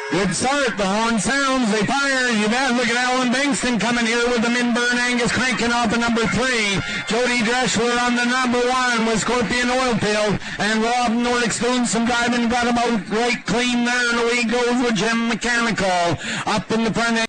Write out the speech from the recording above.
Good start. The horn sounds. They fire. You bet. Look at Alan Bankston coming here with the Minburn Angus cranking off at number 3. Jody Dreschler on the number 1 with Scorpion Oilfield. And Rob Nordick's doing some driving. Got him out right clean there. And away goes with Jim Mechanical. Up in the front end.